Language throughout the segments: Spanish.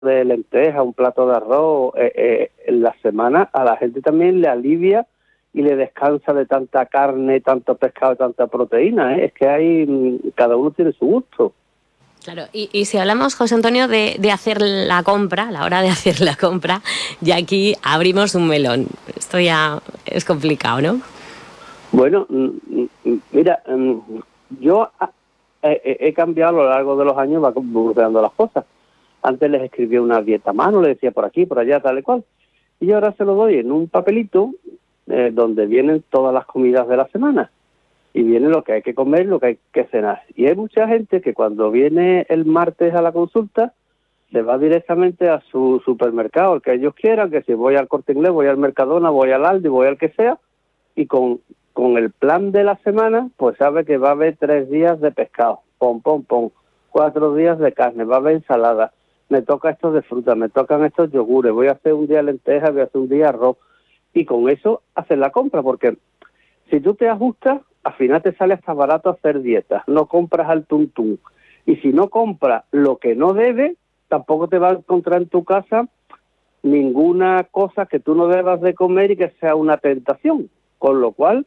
de lentejas, un plato de arroz, en la semana a la gente también le alivia y le descansa de tanta carne, tanto pescado, tanta proteína, ¿eh? Es que cada uno tiene su gusto. Claro, y si hablamos, José Antonio, de hacer la compra, a la hora de hacer la compra, ya aquí abrimos un melón. Esto ya es complicado, ¿no? Bueno, mira, yo he cambiado a lo largo de los años, va evolucionando las cosas. Antes les escribía una dieta a mano, le decía por aquí, por allá, tal y cual. Y ahora se lo doy en un papelito donde vienen todas las comidas de la semana. Y viene lo que hay que comer, lo que hay que cenar. Y hay mucha gente que cuando viene el martes a la consulta, se va directamente a su supermercado, el que ellos quieran, que si voy al Corte Inglés, voy al Mercadona, voy al Aldi, voy al que sea, y con el plan de la semana, pues sabe que va a haber 3 días de pescado, 4 días de carne, va a haber ensalada, me toca esto de fruta, me tocan estos yogures, voy a hacer un día lentejas, voy a hacer un día arroz, y con eso hacer la compra, porque si tú te ajustas, al final te sale hasta barato hacer dietas, no compras al tuntún. Y si no compras lo que no debes, tampoco te va a encontrar en tu casa ninguna cosa que tú no debas de comer y que sea una tentación. Con lo cual,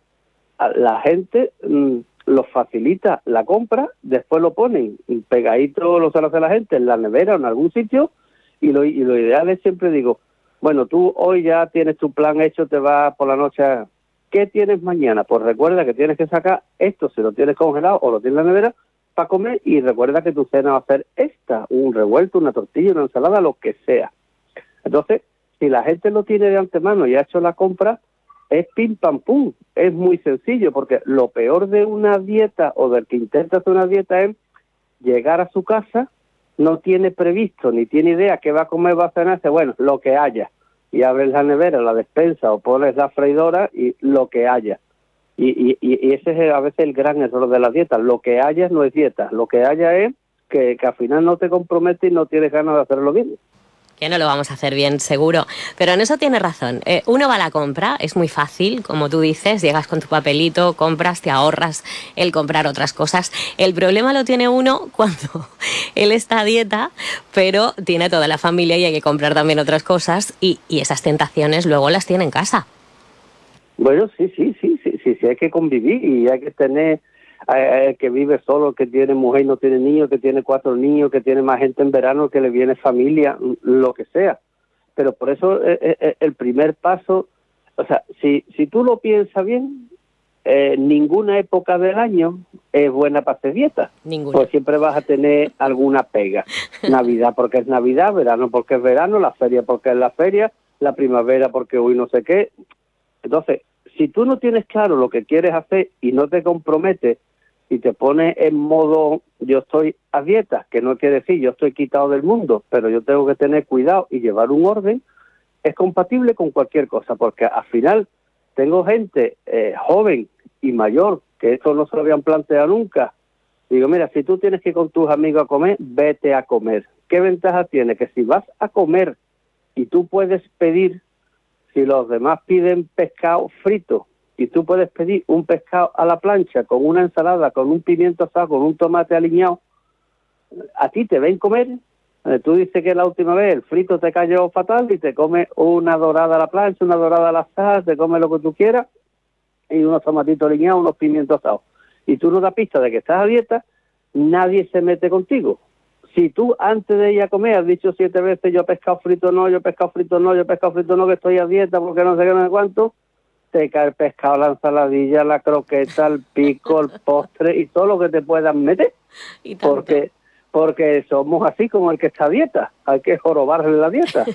la gente lo facilita la compra, después lo ponen pegadito, lo suele hacer la gente, en la nevera o en algún sitio, y lo ideal es, siempre digo, bueno, tú hoy ya tienes tu plan hecho, te vas por la noche a... ¿Qué tienes mañana? Pues recuerda que tienes que sacar esto, si lo tienes congelado o lo tienes en la nevera, para comer, y recuerda que tu cena va a ser esta, un revuelto, una tortilla, una ensalada, lo que sea. Entonces, si la gente lo tiene de antemano y ha hecho la compra, es pim pam pum, es muy sencillo, porque lo peor de una dieta o del que intenta hacer una dieta es llegar a su casa, no tiene previsto ni tiene idea qué va a comer, va a cenar, bueno, lo que haya. Y abres la nevera, la despensa o pones la freidora y lo que haya. Y ese es a veces el gran error de la dieta. Lo que haya no es dieta. Lo que haya es que al final no te comprometes y no tienes ganas de hacerlo bien. Que no lo vamos a hacer bien, seguro. Pero en eso tienes razón. Uno va a la compra, es muy fácil, como tú dices, llegas con tu papelito, compras, te ahorras el comprar otras cosas. El problema lo tiene uno cuando él está a dieta, pero tiene toda la familia y hay que comprar también otras cosas, y esas tentaciones luego las tiene en casa. Bueno, sí, hay que convivir y hay que tener... el que vive solo, que tiene mujer y no tiene niños, que tiene 4 niños, que tiene más gente en verano, que le viene familia, lo que sea. Pero por eso el primer paso, o sea, si tú lo piensas bien, ninguna época del año es buena para hacer dieta. Ninguna. Pues siempre vas a tener alguna pega. Navidad porque es Navidad, verano porque es verano, la feria porque es la feria, la primavera porque hoy no sé qué. Entonces, si tú no tienes claro lo que quieres hacer y no te comprometes y te pones en modo yo estoy a dieta, que no quiere decir yo estoy quitado del mundo, pero yo tengo que tener cuidado y llevar un orden, es compatible con cualquier cosa, porque al final tengo gente joven y mayor que esto no se lo habían planteado nunca. Digo, mira, si tú tienes que ir con tus amigos a comer, vete a comer. ¿Qué ventaja tiene? Que si vas a comer y tú puedes pedir, si los demás piden pescado frito y tú puedes pedir un pescado a la plancha con una ensalada, con un pimiento asado, con un tomate aliñado, a ti te ven comer. Tú dices que la última vez el frito te cayó fatal y te comes una dorada a la plancha, una dorada a la sal, te comes lo que tú quieras y unos tomatitos aliñados, unos pimientos asados. Y tú no das pista de que estás a dieta, nadie se mete contigo. Si tú antes de ir a comer has dicho 7 veces yo pescado frito no, yo pescado frito no, yo pescado frito no, que estoy a dieta porque no sé qué, no sé cuánto, te cae el pescado, la ensaladilla, la croqueta, el pico, el postre y todo lo que te puedan meter. Porque somos así como el que está a dieta, hay que jorobarle la dieta.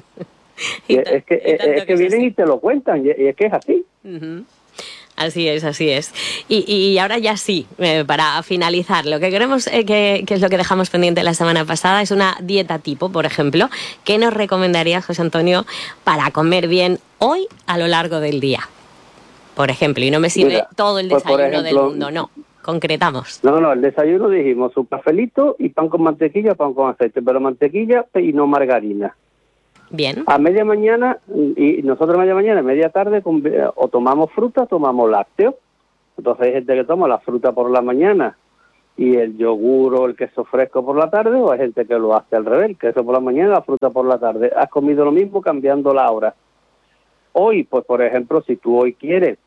es que vienen y te lo cuentan, y es que es así. Uh-huh. Así es, así es. Y ahora ya sí, para finalizar, lo que queremos, que es lo que dejamos pendiente la semana pasada, es una dieta tipo, por ejemplo. ¿Qué nos recomendarías, José Antonio, para comer bien hoy a lo largo del día? Por ejemplo, y no me sirve todo el desayuno del mundo, no. Concretamos. No, el desayuno dijimos su cafelito y pan con mantequilla, pan con aceite, pero mantequilla y no margarina. Bien. A media mañana, y nosotros a media mañana, media tarde, o tomamos fruta o tomamos lácteos. Entonces hay gente que toma la fruta por la mañana y el yogur o el queso fresco por la tarde, o hay gente que lo hace al revés, el queso por la mañana, la fruta por la tarde. Has comido lo mismo cambiando la hora. Hoy, pues por ejemplo, si tú hoy quieres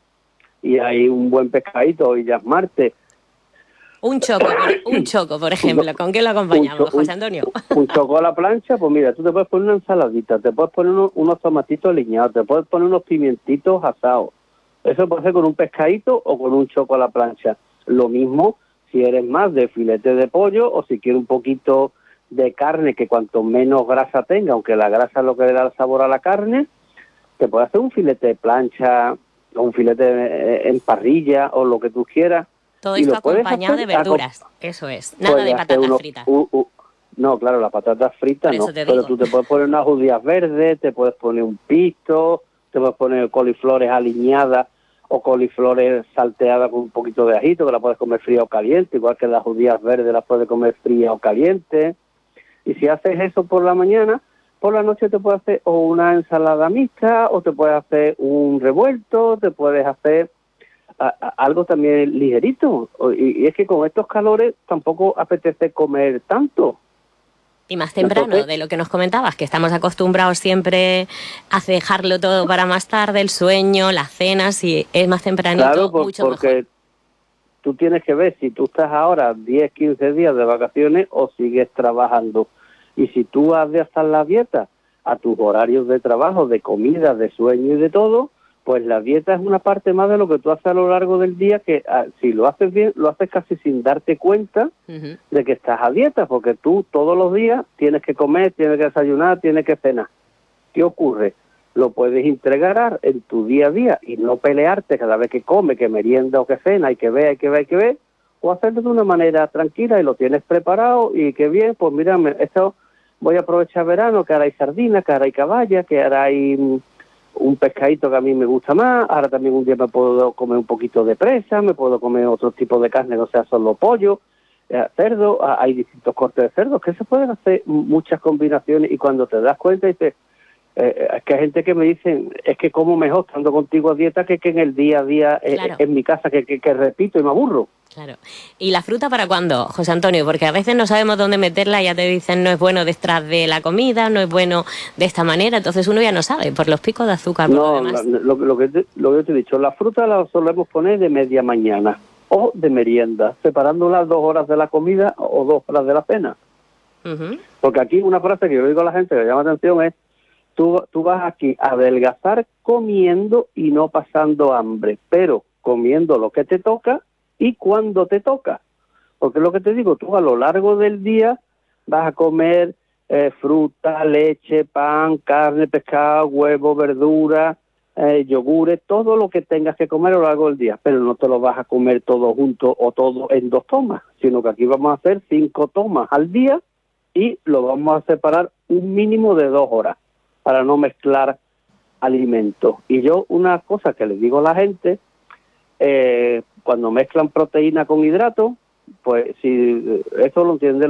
y hay un buen pescadito, hoy ya es martes. Un choco, por ejemplo, ¿con qué lo acompañamos, José Antonio? Un choco a la plancha, pues mira, tú te puedes poner una ensaladita, te puedes poner unos tomatitos aliñados, te puedes poner unos pimientitos asados. Eso puede ser con un pescadito o con un choco a la plancha. Lo mismo si eres más de filete de pollo o si quieres un poquito de carne, que cuanto menos grasa tenga, aunque la grasa es lo que le da el sabor a la carne, te puedes hacer un filete de plancha o un filete en parrilla o lo que tú quieras. Todo esto acompañado de verduras, eso es, nada de patatas fritas. No, claro, las patatas fritas no, pero tú te puedes poner unas judías verdes, te puedes poner un pisto, te puedes poner coliflores aliñadas o coliflores salteadas con un poquito de ajito, que la puedes comer fría o caliente, igual que las judías verdes las puedes comer fría o caliente. Y si haces eso por la mañana, por la noche te puedes hacer o una ensalada mixta, o te puedes hacer un revuelto, te puedes hacer algo también ligerito. Y es que con estos calores tampoco apetece comer tanto. Y más temprano, entonces, de lo que nos comentabas, que estamos acostumbrados siempre a dejarlo todo para más tarde, el sueño, las cenas, y es más tempranito, claro, mucho porque mejor. Tú tienes que ver si tú estás ahora 10, 15 días de vacaciones o sigues trabajando. Y si tú has de hacer la dieta a tus horarios de trabajo, de comida, de sueño y de todo, pues la dieta es una parte más de lo que tú haces a lo largo del día, que si lo haces bien, lo haces casi sin darte cuenta de que estás a dieta, porque tú todos los días tienes que comer, tienes que desayunar, tienes que cenar. ¿Qué ocurre? Lo puedes integrar en tu día a día y no pelearte cada vez que come, que merienda o que cena, hay que ver, o hacerlo de una manera tranquila y lo tienes preparado y que bien, pues mira, esto voy a aprovechar verano, que ahora hay sardina, que ahora hay caballa, que ahora hay un pescadito que a mí me gusta más, ahora también un día me puedo comer un poquito de presa, me puedo comer otro tipo de carne, no sea solo pollo, cerdo, hay distintos cortes de cerdo, que se pueden hacer muchas combinaciones y cuando te das cuenta dices, es que hay gente que me dice, es que como mejor estando contigo a dieta que en el día a día claro. En mi casa, que repito y me aburro. Claro. ¿Y la fruta para cuándo, José Antonio? Porque a veces no sabemos dónde meterla, ya te dicen no es bueno detrás de la comida, no es bueno de esta manera, entonces uno ya no sabe, por los picos de azúcar. No, lo que yo te he dicho, la fruta la solemos poner de media mañana o de merienda, separándolas 2 horas de la comida o 2 horas de la cena. Porque aquí una frase que yo digo a la gente que me llama la atención es, tú vas aquí a adelgazar comiendo y no pasando hambre, pero comiendo lo que te toca y cuando te toca. Porque es lo que te digo, tú a lo largo del día vas a comer fruta, leche, pan, carne, pescado, huevo, verdura, yogures, todo lo que tengas que comer a lo largo del día, pero no te lo vas a comer todo junto o todo en 2 tomas, sino que aquí vamos a hacer 5 tomas al día y lo vamos a separar un mínimo de 2 horas para no mezclar alimentos. Y yo una cosa que les digo a la gente, cuando mezclan proteína con hidratos, pues si eso lo entiende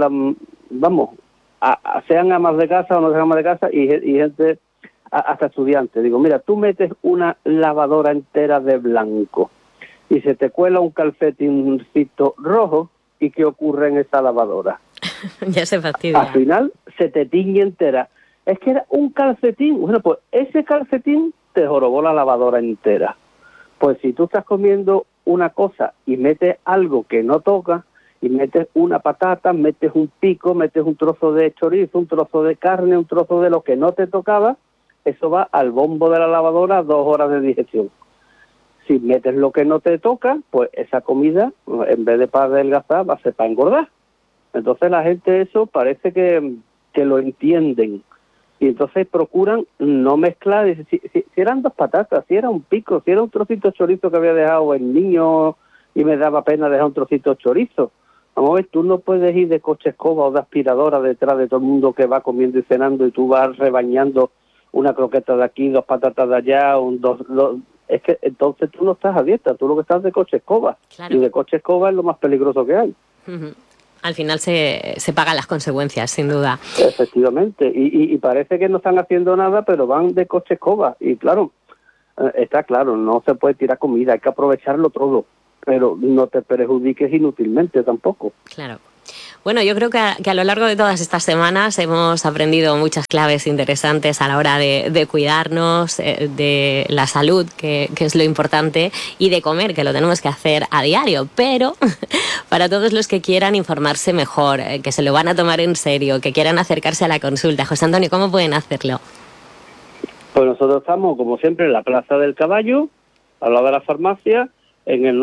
sean amas de casa o no sean amas de casa y gente, hasta estudiantes, digo, mira, tú metes una lavadora entera de blanco y se te cuela un calcetincito rojo, ¿y qué ocurre en esa lavadora? Ya se fastidia. Al final se te tiñe entera. Es que era un calcetín. Bueno, pues ese calcetín te jorobó la lavadora entera. Pues si tú estás comiendo una cosa y metes algo que no toca, y metes una patata, metes un pico, metes un trozo de chorizo, un trozo de carne, un trozo de lo que no te tocaba, eso va al bombo de la lavadora, 2 horas de digestión. Si metes lo que no te toca, pues esa comida, en vez de para adelgazar, va a ser para engordar. Entonces la gente eso parece que lo entienden. Y entonces procuran no mezclar. Si eran 2 patatas, si era un pico, si era un trocito de chorizo que había dejado el niño y me daba pena dejar un trocito de chorizo. Vamos a ver, tú no puedes ir de coche escoba o de aspiradora detrás de todo el mundo que va comiendo y cenando y tú vas rebañando una croqueta de aquí, 2 patatas de allá, es que entonces tú no estás a dieta, tú lo que estás de coche escoba. Claro. Y de coche escoba es lo más peligroso que hay. Al final se pagan las consecuencias, sin duda. Efectivamente, y parece que no están haciendo nada, pero van de coche escoba. Y claro, está claro, no se puede tirar comida, hay que aprovecharlo todo. pero no te perjudiques inútilmente tampoco. Claro. Bueno, yo creo que a lo largo de todas estas semanas hemos aprendido muchas claves interesantes a la hora de cuidarnos, de la salud, que es lo importante, y de comer, que lo tenemos que hacer a diario. Pero para todos los que quieran informarse mejor, que se lo van a tomar en serio, que quieran acercarse a la consulta, José Antonio, ¿cómo pueden hacerlo? Pues nosotros estamos, como siempre, en la Plaza del Caballo, al lado de la farmacia, en el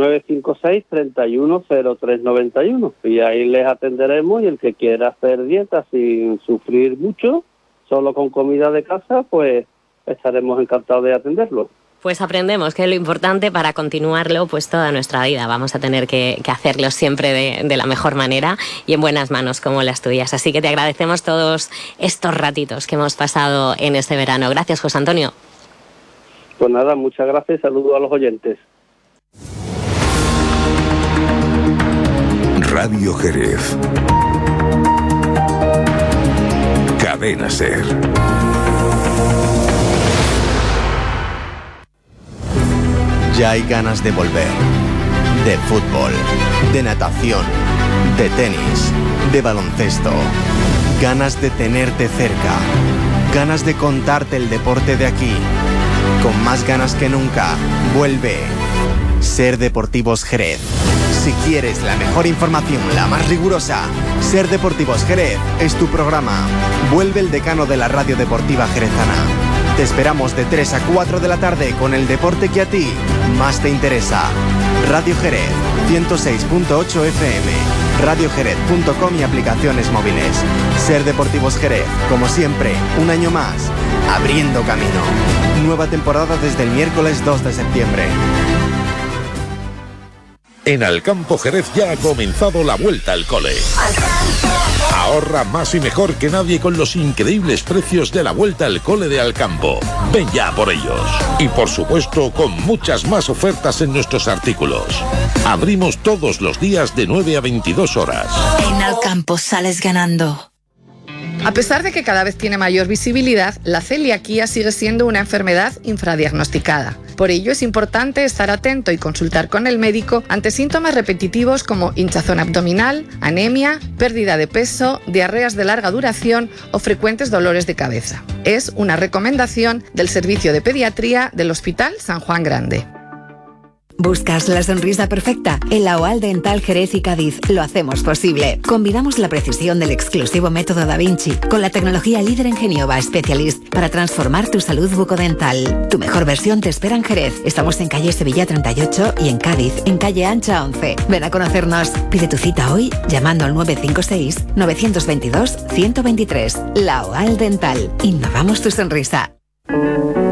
956-310391. Y ahí les atenderemos, y el que quiera hacer dieta sin sufrir mucho, solo con comida de casa, pues estaremos encantados de atenderlo. Pues aprendemos que es lo importante para continuarlo pues toda nuestra vida. Vamos a tener que hacerlo siempre de la mejor manera y en buenas manos como las tuyas. Así que te agradecemos todos estos ratitos que hemos pasado en este verano. Gracias, José Antonio. Pues nada, muchas gracias y saludos a los oyentes. Radio Jerez. Cadena SER. Ya hay ganas de volver. De fútbol, de natación, de tenis, de baloncesto. Ganas de tenerte cerca. Ganas de contarte el deporte de aquí. Con más ganas que nunca, vuelve SER Deportivos Jerez. Si quieres la mejor información, la más rigurosa, SER Deportivos Jerez es tu programa. Vuelve el decano de la radio deportiva jerezana. Te esperamos de 3 a 4 de la tarde con el deporte que a ti más te interesa. Radio Jerez, 106.8 FM, radiojerez.com y aplicaciones móviles. SER Deportivos Jerez, como siempre, un año más, abriendo camino. Nueva temporada desde el miércoles 2 de septiembre. En Alcampo Jerez ya ha comenzado la vuelta al cole. Ahorra más y mejor que nadie con los increíbles precios de la vuelta al cole de Alcampo. Ven ya por ellos. Y por supuesto con muchas más ofertas en nuestros artículos. Abrimos todos los días de 9 a 22 horas. En Alcampo sales ganando. A pesar de que cada vez tiene mayor visibilidad, la celiaquía sigue siendo una enfermedad infradiagnosticada. Por ello es importante estar atento y consultar con el médico ante síntomas repetitivos como hinchazón abdominal, anemia, pérdida de peso, diarreas de larga duración o frecuentes dolores de cabeza. Es una recomendación del Servicio de Pediatría del Hospital San Juan Grande. ¿Buscas la sonrisa perfecta? En la OAL Dental Jerez y Cádiz lo hacemos posible. Combinamos la precisión del exclusivo método Da Vinci con la tecnología líder en Genova Specialist para transformar tu salud bucodental. Tu mejor versión te espera en Jerez. Estamos en calle Sevilla 38 y en Cádiz, en calle Ancha 11. Ven a conocernos. Pide tu cita hoy llamando al 956-922-123. La OAL Dental. Innovamos tu sonrisa.